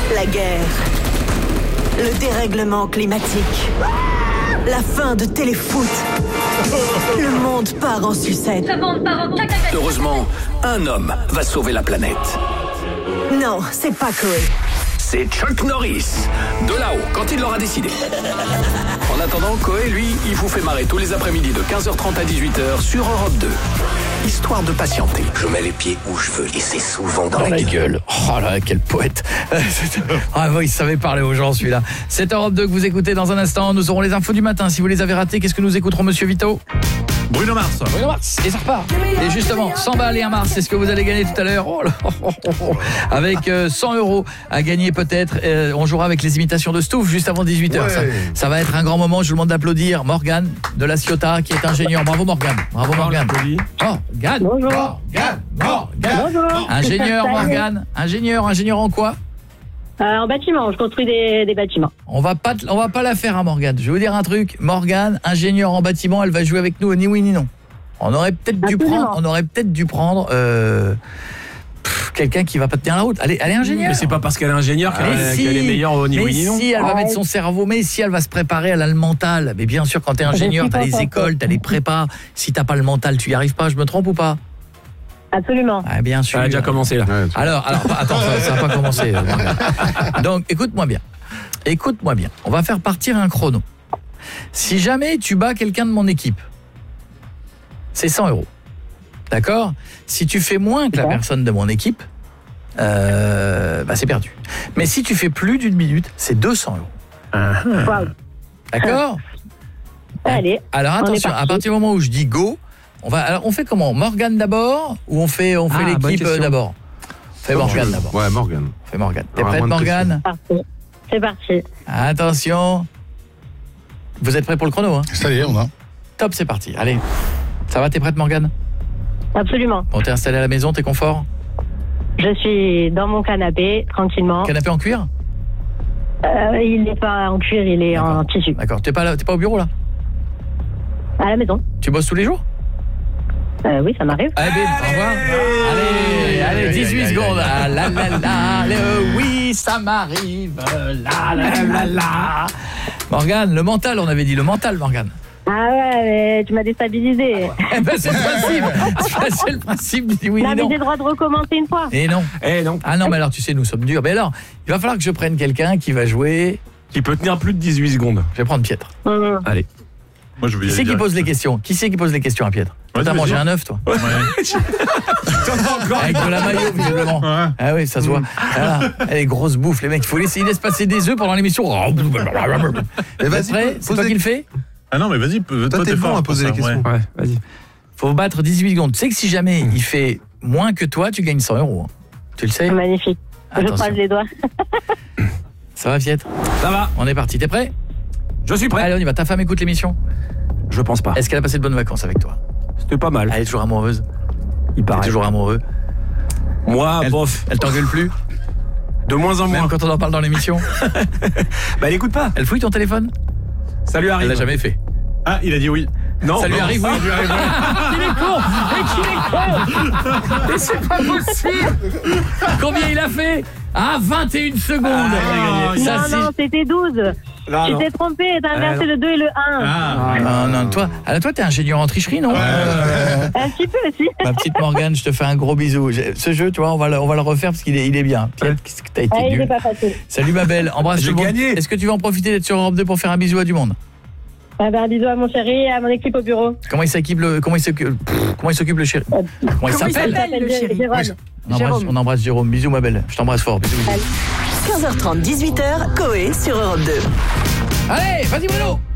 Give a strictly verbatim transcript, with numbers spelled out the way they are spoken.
La guerre. Le dérèglement climatique. La fin de Téléfoot. Le monde part en sucette. Le monde part en cacahuète. Heureusement, un homme va sauver la planète. Non, c'est pas Koé. C'est Chuck Norris, de là-haut, quand il l'aura décidé. En attendant, Koé, lui, il vous fait marrer tous les après-midi de quinze heures trente à dix-huit heures sur Europe deux. Histoire de patienter. Je mets les pieds où je veux et c'est souvent dans, Dans la, la gueule. gueule. Oh là, quel poète. Ah oui, il savait parler aux gens celui-là. C'est Europe deux que vous écoutez dans un instant. Nous aurons les infos du matin. Si vous les avez ratées, qu'est-ce que nous écouterons, monsieur Vito? Bruno Mars. Bruno Mars, et ça repart. Et justement, cent balles et un Mars, c'est ce que vous allez gagner tout à l'heure. Oh là, oh, oh, oh. Avec euh, cent euros à gagner peut-être. Euh, on jouera avec les imitations de Stouff juste avant dix-huit heures. Ouais. Ça, ça va être un grand moment. Je vous demande d'applaudir Morgane de la Ciotat, qui est ingénieur. Bravo Morgane. Bravo Morgane. Morgane. Bonjour. Morgane. Morgane. Bonjour. Ingénieur Salut. Morgane. Ingénieur, ingénieur en quoi? Euh, en bâtiment, je construis des, des bâtiments. On va pas te- on va pas la faire à Morgane. Je vais vous dire un truc, Morgane, ingénieure en bâtiment, elle va jouer avec nous au ni oui ni non. On aurait peut-être dû Absolument. prendre on aurait peut-être dû prendre euh, pff, quelqu'un qui va pas tenir la route. Elle est, elle est ingénieure. Mais c'est pas parce qu'elle est ingénieure qu'elle Mais qu'elle si, est meilleure au niveau mais ni non. si, elle va Ah mettre ouais. son cerveau, mais si elle va se préparer, elle a le mental. Mais bien sûr, quand t'es ingénieur, suis t'as pas les sûre. écoles, t'as les prépas. Si t'as pas le mental, tu y arrives pas. Je me trompe ou pas? Absolument. Ah, bien sûr. Ça a déjà commencé là. Alors, alors attends, ça, ça va pas commencer. euh, Morgane. Donc, écoute-moi bien. Écoute-moi bien. On va faire partir un chrono. Si jamais tu bats quelqu'un de mon équipe, c'est cent euros. D'accord? Si tu fais moins que la D'accord. personne de mon équipe, euh, bah c'est perdu. Mais si tu fais plus d'une minute, c'est deux cents euros. Waouh. D'accord? Allez. Alors On est attention, parti. à partir du moment où je dis go, on va. Alors on fait comment? Morgane d'abord ou on fait on fait Ah, bonne l'équipe question. d'abord? On fait Morgane d'abord. Ouais, Morgane. On fait Morgane. T'es Alors, à prête moins de Morgane? Parti. C'est parti. Attention. Vous êtes prêts pour le chrono hein? Ça y est, on a. Top, c'est parti. Allez. Ça va, t'es prête Morgane? Absolument. Bon, t'es installé à la maison, t'es confort? Je suis dans mon canapé, tranquillement. Canapé en cuir? Euh, il n'est pas en cuir, il est en tissu. D'accord. T'es pas là, t'es pas au bureau là? À la maison. Tu bosses tous les jours? Euh, oui, ça m'arrive. Allez, au revoir. Allez, allez, dix-huit secondes. Ah, la la la, le oui, ça m'arrive. La la la la. Morgane, le mental, on avait dit le mental, Morgane. Ah ouais, mais tu m'as déstabilisé. Eh ben, c'est le principe. C'est- C'est le principe du oui Non, et mais non. j'ai le droit de recommencer une fois. Et non. Eh non. Ah non, mais alors tu sais, nous sommes durs. Mais alors, il va falloir que je prenne quelqu'un qui va jouer. Qui peut tenir plus de dix-huit secondes. Je vais prendre Pietre. Hum. Allez. Moi, je vais y Qui c'est aller qui direct. pose les questions? Qui c'est qui pose les questions à Pietre? Vas-y, T'as vas-y. mangé un œuf, toi? Avec de la maillot, visiblement. Ouais. Ah oui, ça se voit. Voilà. Elle est grosse bouffe, les mecs. Il faut laisser, il laisse passer des œufs pendant l'émission. Mais Vous êtes vas-y, prêts? pose C'est toi les- qui le fais? Ah non, mais vas-y, toi, Toi, t'es bon fort à poser pour les ça, questions. ouais. Ouais, vas-y. Faut battre dix-huit secondes. Tu sais que si jamais il fait moins que toi, tu gagnes cent euros. hein. Tu le sais? Magnifique. Je Attention. croise les doigts. Ça va, Pietre? Ça va. On est parti. T'es prêt? Je suis prêt. Allez, on y va. Ta femme écoute l'émission? Je pense pas. Est-ce qu'elle a passé de bonnes vacances avec toi? C'était pas mal. Elle est toujours amoureuse? Il T'es paraît. toujours amoureux? Moi, Elle, bof. elle t'engueule plus? De moins en moins. Même quand on en parle dans l'émission? Bah, elle écoute pas. Elle fouille ton téléphone? Ça lui Elle arrive. l'a jamais fait. Ah, il a dit oui. Non. Ça lui non. arrive, oui. Ça lui arrive, ouais. Il est con! Mais qu'il est con! Mais c'est pas possible! Combien il a fait? Ah, vingt et une secondes! Ah, Ça, non, c'est- non, c'était douze. Là, Tu non. t'es trompé, t'as inversé non. le deux et le un. Ah, Non, non, toi, alors toi, t'es ingénieur en tricherie, non? Euh, Un petit peu aussi. Ma petite Morgane, je te fais un gros bisou. J'ai- Ce jeu, tu vois, on va le, on va le refaire parce qu'il est, il est bien. Pierre, qu'est-ce que t'as été Ah, il nul. n'est pas facile. Salut ma belle, embrasse J'ai tout le monde. gagné. Est-ce que tu veux en profiter d'être sur Europe deux pour faire un bisou à du monde? Ah ben, un bisou à mon chéri et à mon équipe au bureau. Comment il s'occupe le, comment il s'occupe, pff, comment il s'occupe le chéri? Comment il Comment il s'appelle? s'appelle, le chéri? Jérôme. On embrasse, on embrasse Jérôme. Bisous ma belle. Je t'embrasse fort. Bisous, bisous. quinze heures trente, dix-huit heures, Koé sur Europe deux. Allez, vas-y Bruno.